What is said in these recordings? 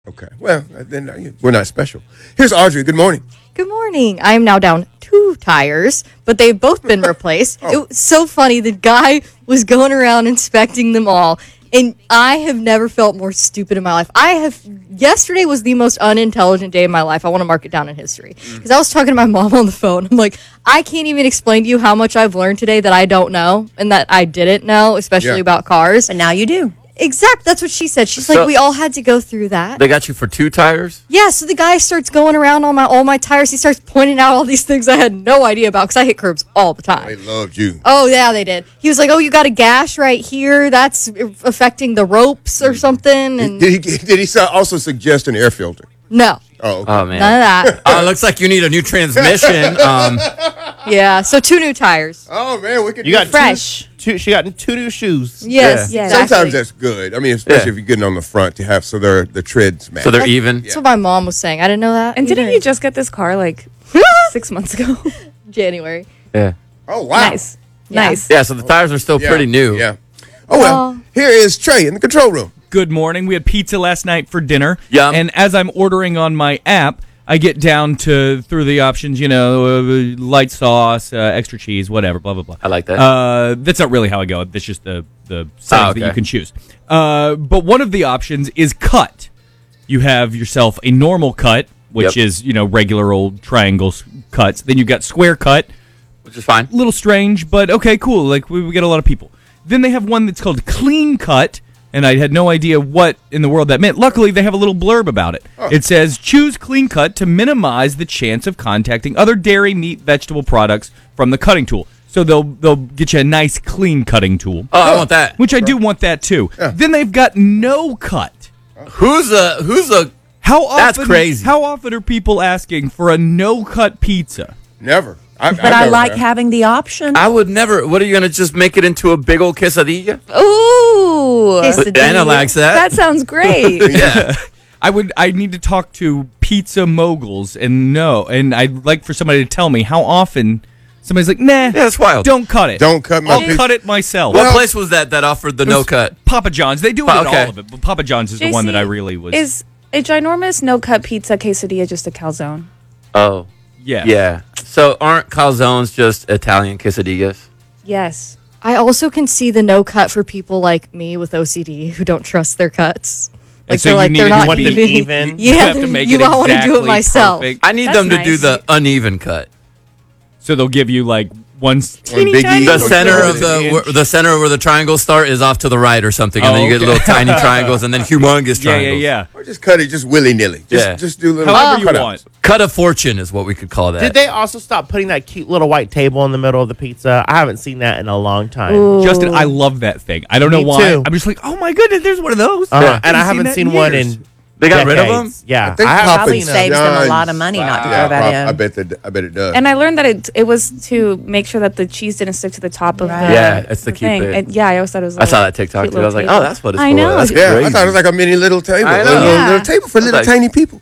Okay. Well, then we're not special. Here's Audrey. Good morning. Good morning. I am now down 2 tires, but they've both been replaced. It was so funny. The guy was going around inspecting them all, and I have never felt more stupid in my life. Yesterday was the most unintelligent day of my life. I want to mark it down in history. Because I was talking to my mom on the phone. I'm like, I can't even explain to you how much I've learned today that I don't know and that I didn't know, especially about cars. But now you do. Exactly. That's what she said. She's like, we all had to go through that. They got you for 2 tires? Yeah, so the guy starts going around on all my tires. He starts pointing out all these things I had no idea about because I hit curbs all the time. They loved you. Oh, yeah, they did. He was like, oh, you got a gash right here. That's affecting the ropes or something. And Did he also suggest an air filter? no, Oh, okay. Oh, man. none of that. It looks like you need a new transmission. Yeah, so 2 new tires. Oh, man, we could. You got Fresh. Two. She got 2 new shoes. Yes, Yeah. exactly. Sometimes that's good. I mean, especially Yeah. if you're getting on the front to have the treads match. So they're even? That's what my mom was saying. I didn't know that. And either. didn't you just get this car like 6 months ago? January. Yeah. Oh, wow. Nice. Yeah. Nice. Yeah, so the tires are still Yeah, pretty new. Yeah. Oh, well, here is Trey in the control room. Good morning. We had pizza last night for dinner. Yum. And as I'm ordering on my app, I get down through the options, light sauce, extra cheese, whatever, blah, blah, blah. I like that. That's not really how I go. That's just the settings that you okay. can choose. But one of the options is cut. You have yourself a normal cut, which Yep. is, regular old triangle cuts. Then you've got square cut. Which is fine. A little strange, but okay, cool. Like, we get a lot of people. Then they have one that's called clean cut, and I had no idea what in the world that meant. Luckily, they have a little blurb about it. It says, choose clean cut to minimize the chance of contacting other dairy, meat, vegetable products from the cutting tool. So they'll get you a nice clean cutting tool, Oh, I want that. which I do want that too. Then they've got no cut. Who's a How often? That's crazy. How often are people asking for a no cut pizza? Never. But I like having the option. I would never. What are you going to just make it into a big old quesadilla? Ooh. Dana likes that. That sounds great. Yeah. I need to talk to pizza moguls and I'd like for somebody to tell me how often somebody's like, nah, Yeah, it's wild. don't cut it. Don't cut my I'll pizza. cut it myself. What place was that offered the no cut? Papa John's. They do it at Okay. all of it, but Papa John's is the one that I really was. Is a ginormous no-cut pizza quesadilla just a calzone? Oh. yeah. Yeah. So aren't calzones just Italian quesadillas? Yes. I also can see the no cut for people like me with OCD who don't trust their cuts. And so they're you like, need they're to not want them even. even. You Yeah, have to make you it don't want to do it exactly myself. perfect. I need That's them to do nice. the uneven cut. So they'll give you like one teeny biggie, tiny. The one center of quarter the center where the triangles start is off to the right or something, and Oh, then you get okay. little tiny triangles and then humongous Yeah, triangles. yeah. Or just cut it just willy-nilly. Yeah. Just do little However you cutouts. want. Cut of fortune is what we could call that. Did they also stop putting that cute little white table in the middle of the pizza? I haven't seen that in a long time. Justin, I love that thing. I don't know Me why. too. I'm just like, oh my goodness, there's one of those. And I haven't that seen one years. in They got rid of decades. them? Yeah, I think haven't Papa Probably seen 'em. saves them a John's- lot of money not to Yeah, throw that I in. bet it does. And I learned that it was to make sure that the cheese didn't stick to the top of the Yeah, it's to the keep thing. it. And, yeah, I always thought it was. I saw that TikTok cute too. I was like, little oh, table. that's what it's I for. know. That's Yeah, crazy. I thought it was like a mini little table. I A know. little table for little Like- tiny people.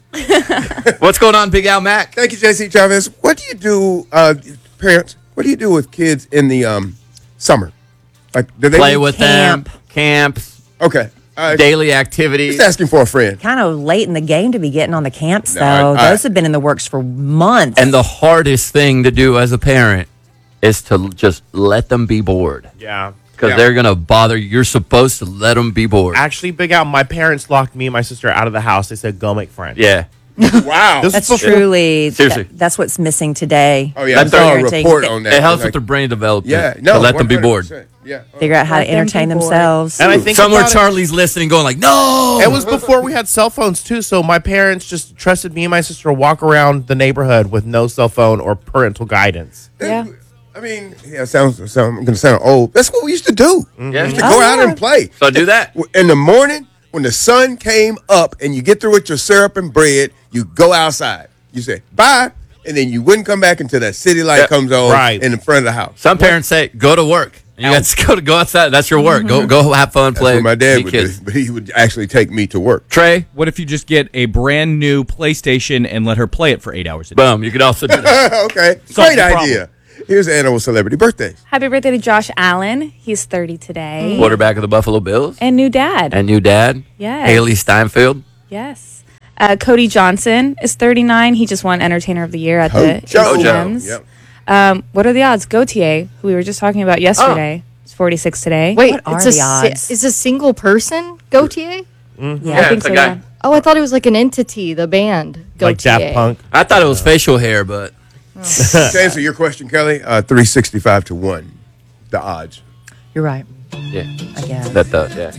What's going on, Big Al Mac? Thank you, JC Chavez. What do you do, parents? What do you do with kids in the summer? Like, do they Play with them, Camp. camps, Okay, daily activities. just asking for a friend. Kind of late in the game to be getting on the camps, No, though. I- Those have been in the works for months. And the hardest thing to do as a parent is to just let them be bored. Yeah. Because Yeah. they're going to bother you. You're supposed to let them be bored. Actually, Big Al, my parents locked me and my sister out of the house. They said, go make friends. Yeah. Wow. This- That's Before- truly, Seriously. that's what's missing today. Oh yeah, I That's saw a parenting. report on that. It helps Like, with their brain development. yeah, to no, let them be bored. 100%. Yeah. Figure out how to Let them be entertain bored. themselves. And I think Somewhere about it- Charlie's listening, going like, "No." It was before we had cell phones too, so my parents just trusted me and my sister to walk around the neighborhood with no cell phone or parental guidance. Yeah. I mean, yeah, I'm going to sound old. That's what we used to do. Yeah. To go out and play. So do that. In the morning, when the sun came up and you get through with your syrup and bread, you go outside. You say, bye. And then you wouldn't come back until that city light Yep. comes on Right. in the front of the house. Some parents say, "Go to work." And you got to go outside. That's your work. Go have fun, That's play. what my dad meet would kids. do. But he would actually take me to work. Trey, What if you just get a brand new PlayStation and let her play it for 8 hours a day? boom. You could also do that. Okay. Solve Great the idea. Here's Anna with celebrity birthdays. Happy birthday to Josh Allen. He's 30 today. Quarterback of the Buffalo Bills And new dad. and new dad, Yes. Haley Steinfeld. Yes. Cody Johnson is 39. He just won Entertainer of the Year at the ACMs. Yep. What are the odds? Gautier, who we were just talking about yesterday, is 46 today. Wait, What are it's the odds? Is a single person Gautier? I think it's so, a guy. yeah. Oh, I thought it was like an entity, the band Gautier. Like Daft Punk. I thought it was facial hair, but To answer your question, Kelly, 365 to 1, the odds. You're right. yeah, I guess. that does. Yeah.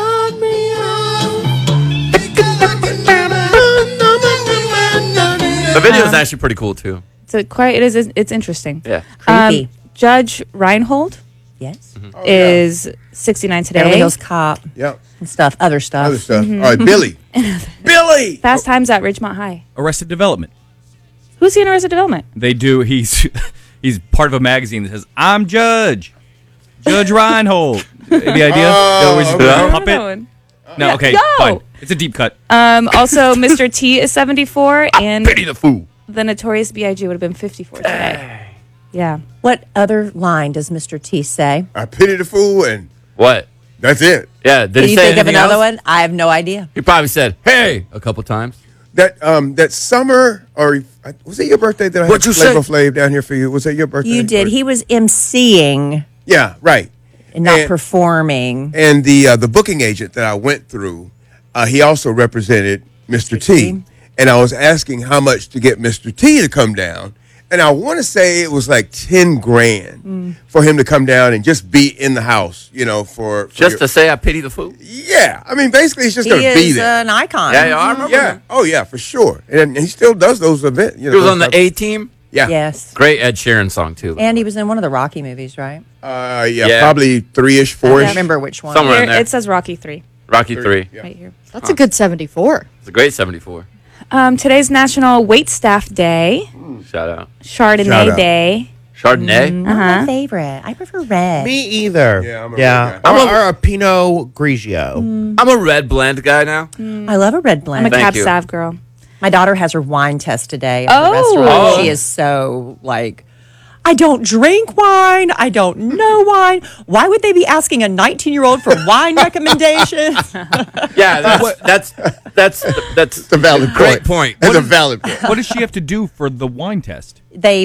The video is actually pretty cool too. It's interesting. Yeah. Creepy. Judge Reinhold Yes. is 69 today. Beverly Hills Cop Yep. and stuff, other stuff. Other stuff. All right, Billy. Billy! Fast Times at Ridgemont High. Arrested Development. Who's he in Arrested Development? They do. He's part of a magazine that says, "I'm Judge Reinhold." The idea? Always a okay. puppet. No. No, okay, No. fine. It's a deep cut. Also, Mr. T is 74, and Pity the fool. the Notorious B.I.G. would have been 54 today. Yeah. What other line does Mr. T say? I pity the fool, and What? that's it. Yeah. Did Can he you say think of anything another else? one? I have no idea. He probably said, "Hey," a couple times. That summer, or was it your birthday that I What'd you had Flavor say? Flav down here for you? Was that your birthday? You did. Or- He was emceeing Yeah, right. and not And- performing. And the booking agent that I went through, he also represented Mr. T. And I was asking how much to get Mr. T to come down. And I want to say it was like 10 grand for him to come down and just be in the house, for Just to say, "I pity the fool." yeah. I mean, basically, he's just He going to be is there. an icon. Yeah, I remember. Yeah. Oh, yeah, for sure. And he still does those events. He was on the A Team. Yeah. Yes. Great Ed Sheeran song too. And he was in one of the Rocky movies, right? Yeah, probably 3-ish, I 4-ish. don't remember which one. Somewhere in Here, there. it says Rocky 3 Rocky 3. Yeah. right here. That's a good 74. It's a great 74. Today's National Waitstaff Day, Shout out. Chardonnay Shout out. Day. Chardonnay. Not my favorite. I prefer red. Me either. Yeah, I'm a red guy. Or a Pinot Grigio. I'm a red blend guy now. I love a red I'm blend. a Thank Cab you. Sav girl. My daughter has her wine test today at Oh. the restaurant. Oh. She is so like, I don't drink wine. I don't know wine. Why would they be asking a 19-year-old for wine recommendations? Yeah, that's That's a valid great point. That's a valid point. What does she have to do for the wine test? They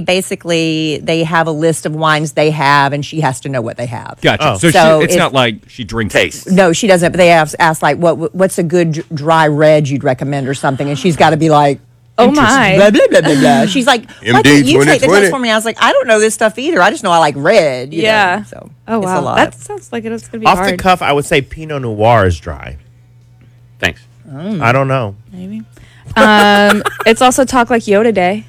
have a list of wines they have, and she has to know what they have. Gotcha. Oh. So, So it's if- not like she drinks taste. No, she doesn't. But they ask like, what's a good dry red you'd recommend or something, and she's got to be like, Oh my. blah blah blah blah blah. She's like, why MD can't you take the 2020. test for me? I was like, I don't know this stuff either. I just know I like red. you Yeah. know, so Oh it's wow. a lot. That sounds like it's gonna be Off hard. the cuff, I would say Pinot Noir is dry. Thanks. I don't know. Maybe. It's also Talk Like Yoda Day.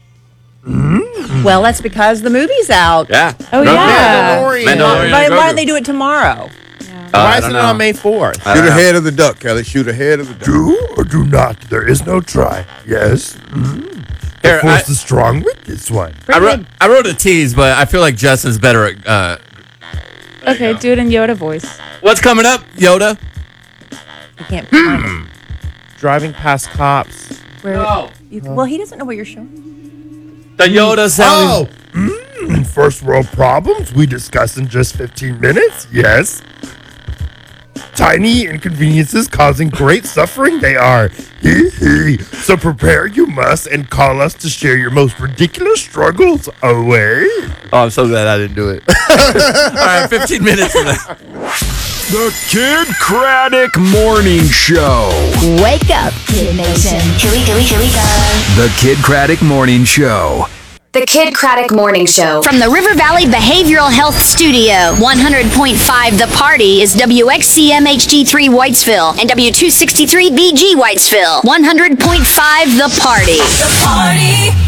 Well, that's because the movie's out. Yeah. Oh, yeah. Mandalorian. Why Grogu. don't they do it tomorrow? Why I isn't don't it on know. May 4th? I Shoot don't know. ahead of the duck, Kelly. Shoot ahead of the duck. Do or do not. There is no try. Yes. The Here, force is strong with this one. I wrote a tease, but I feel like Justin's better at. Okay, do it in Yoda voice. What's coming up, Yoda? You can't find it. Driving past cops. Where, No. well, he doesn't know what you're showing. The Yoda sound. First world problems we discuss in just 15 minutes. Yes. Tiny inconveniences causing great suffering they are. Hee hee. So prepare you must and call us to share your most ridiculous struggles away. Oh, I'm so glad I didn't do it. All right, 15 minutes for that. The Kid Craddock Morning Show. Wake up, Kid Nation. Here we go. The Kid Craddock Morning Show. The Kid Craddock Morning Show. From the River Valley Behavioral Health Studio. 100.5 The Party is WXCM HD3 Whitesville and W263 BG Whitesville. 100.5 The Party. The Party.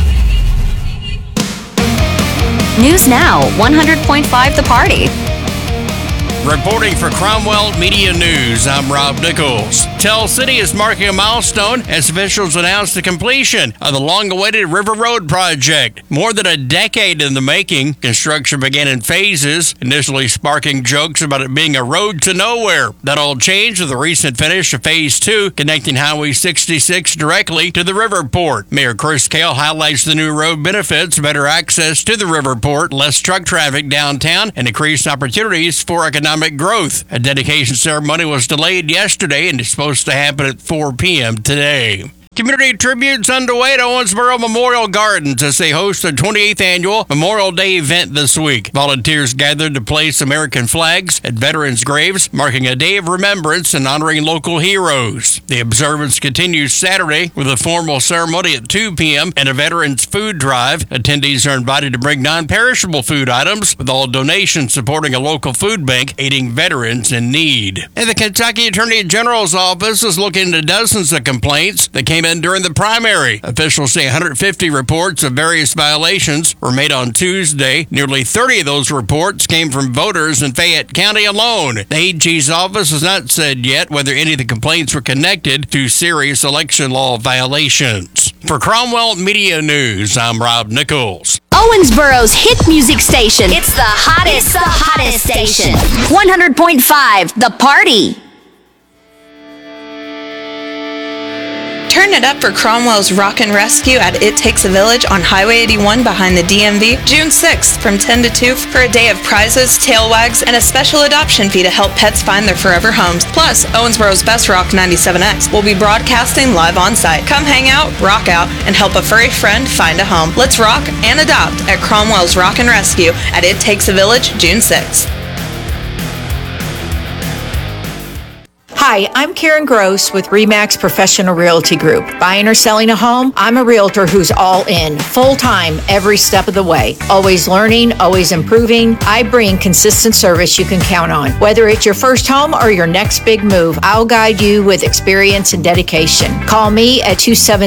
News Now. 100.5 The Party. Reporting for Cromwell Media News, I'm Rob Nichols. Tell City is marking a milestone as officials announce the completion of the long-awaited River Road project. More than a decade in the making, construction began in phases, initially sparking jokes about it being a road to nowhere. That all changed with the recent finish of Phase 2, connecting Highway 66 directly to the Riverport. Mayor Chris Kale highlights the new road benefits, better access to the Riverport, less truck traffic downtown, and increased opportunities for economic growth. A dedication ceremony was delayed yesterday and is supposed to happen at 4 p.m. today. Community tributes underway at Owensboro Memorial Gardens as they host the 28th annual Memorial Day event this week. Volunteers gathered to place American flags at veterans' graves, marking a day of remembrance and honoring local heroes. The observance continues Saturday with a formal ceremony at 2 p.m. and a veterans food drive. Attendees are invited to bring non-perishable food items, with all donations supporting a local food bank aiding veterans in need. And the Kentucky Attorney General's office is looking into dozens of complaints that came in during the primary. Officials say 150 reports of various violations were made on Tuesday. Nearly 30 of those reports came from voters in Fayette County alone. The AG's office has not said yet whether any of the complaints were connected to serious election law violations. For Cromwell Media News, I'm Rob Nichols. Owensboro's hit music station. It's the hottest station. 100.5 The Party. Turn it up for Cromwell's Rock and Rescue at It Takes a Village on Highway 81 behind the DMV, June 6th from 10 to 2 for a day of prizes, tail wags, and a special adoption fee to help pets find their forever homes. Plus, Owensboro's Best Rock 97X will be broadcasting live on site. Come hang out, rock out, and help a furry friend find a home. Let's rock and adopt at Cromwell's Rock and Rescue at It Takes a Village, June 6th. Hi, I'm Karen Gross with RE/MAX Professional Realty Group. Buying or selling a home? I'm a realtor who's all in, full-time, every step of the way. Always learning, always improving. I bring consistent service you can count on. Whether it's your first home or your next big move, I'll guide you with experience and dedication. Call me at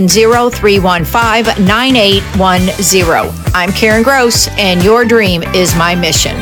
270-315-9810. I'm Karen Gross, and your dream is my mission.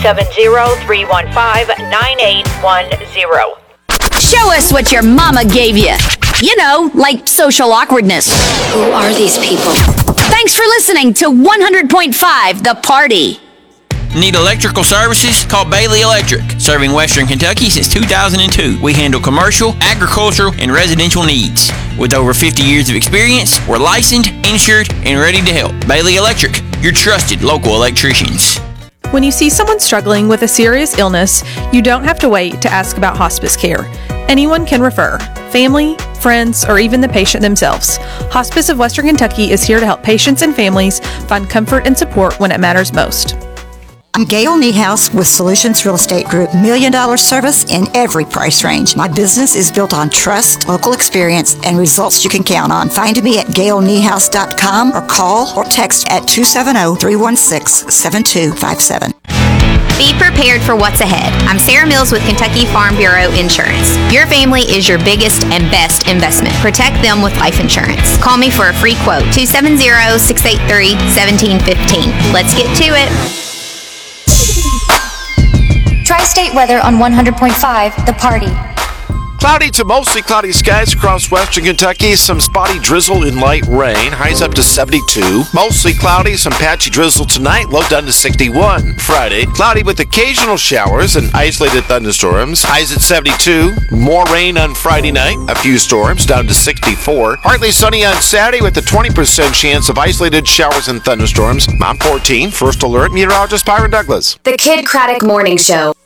270-315-9810. Show us what your mama gave you. You know, like social awkwardness. Who are these people? Thanks for listening to 100.5 The Party. Need electrical services? Call Bailey Electric. Serving Western Kentucky since 2002. We handle commercial, agricultural, and residential needs. With over 50 years of experience, we're licensed, insured, and ready to help. Bailey Electric, your trusted local electricians. When you see someone struggling with a serious illness, you don't have to wait to ask about hospice care. Anyone can refer. Family, friends, or even the patient themselves. Hospice of Western Kentucky is here to help patients and families find comfort and support when it matters most. I'm Gail Niehaus with Solutions Real Estate Group. $1 million service in every price range. My business is built on trust, local experience, and results you can count on. Find me at gailniehaus.com or call or text at 270-316-7257. Be prepared for what's ahead. I'm Sarah Mills with Kentucky Farm Bureau Insurance. Your family is your biggest and best investment. Protect them with life insurance. Call me for a free quote. 270-683-1715. Let's get to it. Tri-State weather on 100.5 The Party. Cloudy to mostly cloudy skies across western Kentucky. Some spotty drizzle and light rain. Highs up to 72. Mostly cloudy, some patchy drizzle tonight. Low down to 61. Friday, cloudy with occasional showers and isolated thunderstorms. Highs at 72. More rain on Friday night. A few storms down to 64. Partly sunny on Saturday with a 20% chance of isolated showers and thunderstorms. Mount 14, First Alert, meteorologist Byron Douglas. The Kid Craddock Morning Show.